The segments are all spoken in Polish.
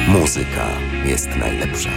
Muzyka jest najlepsza.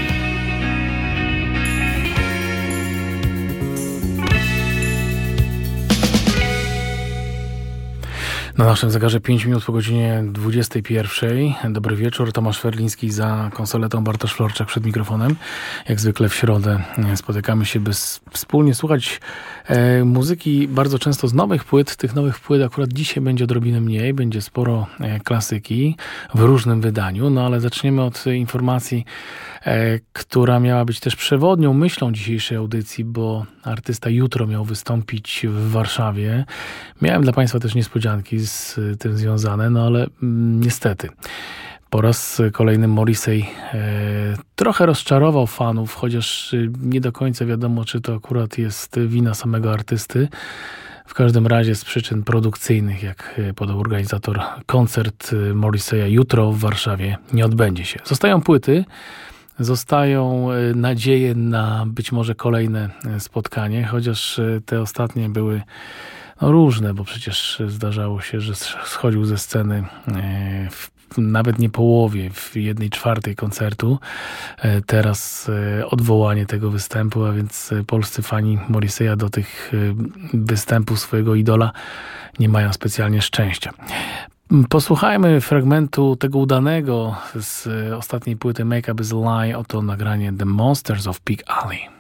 Na naszym zegarze 5 minut po godzinie 21. Dobry wieczór, Tomasz Ferliński za konsoletą, Bartosz Florczak przed mikrofonem. Jak zwykle w środę spotykamy się, by wspólnie słuchać muzyki bardzo często z nowych płyt. Tych nowych płyt akurat dzisiaj będzie odrobinę mniej, będzie sporo klasyki w różnym wydaniu, no ale zaczniemy od informacji, która miała być też przewodnią myślą dzisiejszej audycji, bo artysta jutro miał wystąpić w Warszawie. Miałem dla Państwa też niespodzianki z tym związane, no ale niestety po raz kolejny Morrissey trochę rozczarował fanów, chociaż nie do końca wiadomo, czy to akurat jest wina samego artysty. W każdym razie z przyczyn produkcyjnych, jak podał organizator, koncert Morrisseya jutro w Warszawie nie odbędzie się. Zostają płyty, zostają nadzieje na być może kolejne spotkanie, chociaż te ostatnie były różne, bo przecież zdarzało się, że schodził ze sceny nawet nie połowie, w 1/4 koncertu. Teraz odwołanie tego występu, a więc polscy fani Morrisseya do tych występów swojego idola nie mają specjalnie szczęścia. Posłuchajmy fragmentu tego udanego z ostatniej płyty Make Up Is a Lie. Oto nagranie The Monsters of Pig Alley.